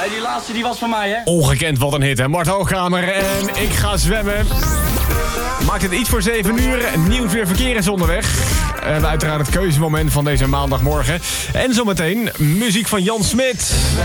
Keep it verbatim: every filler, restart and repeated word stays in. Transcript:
Hey, die laatste die was van mij, hè? Ongekend wat een hit, hè? Mart Hoogkamer en Ik Ga Zwemmen. Maakt het iets voor zeven uur. Nieuws weer verkeer is onderweg. En uiteraard het keuzemoment van deze maandagmorgen. En zometeen muziek van Jan Smit.